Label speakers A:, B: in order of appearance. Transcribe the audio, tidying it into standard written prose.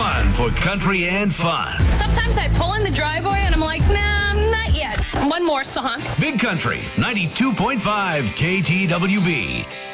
A: one for country and fun.
B: Sometimes I pull in the driveway and I'm like, nah, not yet. One more song.
A: Big Country, 92.5 KTWB.